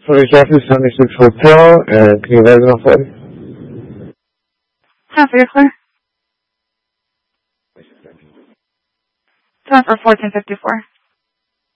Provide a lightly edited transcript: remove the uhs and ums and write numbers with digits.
Sorry, Jeffrey 76 Hotel, and can you let me know for it? Half you're clear. Time for 1454.